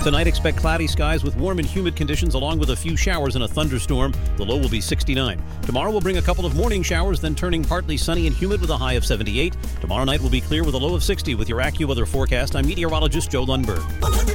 Tonight, expect cloudy skies with warm and humid conditions along with a few showers and a thunderstorm. The low will be 69. Tomorrow will bring a couple of morning showers, then turning partly sunny and humid with a high of 78. Tomorrow night will be clear with a low of 60. With your AccuWeather forecast, I'm meteorologist Joe Lundberg.